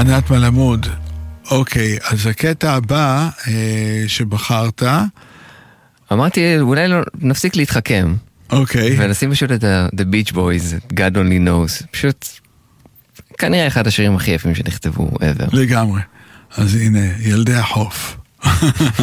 ענת מלמוד. אוקיי, אז הקטע הבא שבחרת... אמרתי, אולי לא נפסיק להתחכם. אוקיי. ונשים פשוט את The Beach Boys, God Only Knows. פשוט, כנראה אחד השירים הכי יפים שנכתבו ever. לגמרי. אז הנה, ילדי החוף.